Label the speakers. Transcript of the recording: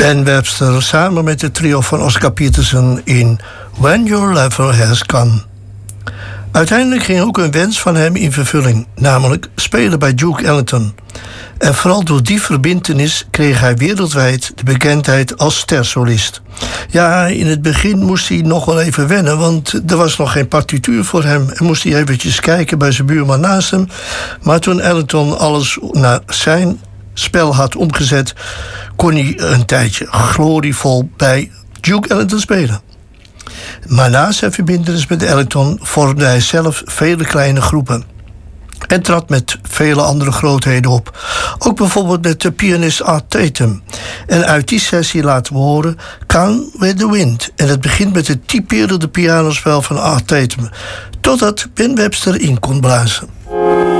Speaker 1: Ben Webster samen met het trio van Oscar Peterson in When Your Lover Has Come. Uiteindelijk ging ook een wens van hem in vervulling, namelijk spelen bij Duke Ellington. En vooral door die verbintenis kreeg hij wereldwijd de bekendheid als stersolist. Ja, in het begin moest hij nog wel even wennen, want er was nog geen partituur voor hem. En moest hij eventjes kijken bij zijn buurman naast hem. Maar toen Ellington alles naar zijn spel had omgezet, kon hij een tijdje glorievol bij Duke Ellington spelen. Maar na zijn verbintenis met Ellington vormde hij zelf vele kleine groepen en trad met vele andere grootheden op. Ook bijvoorbeeld met de pianist Art Tatum. En uit die sessie laten we horen Gone with the Wind. En het begint met het typerende pianospel van Art Tatum, totdat Ben Webster in kon blazen.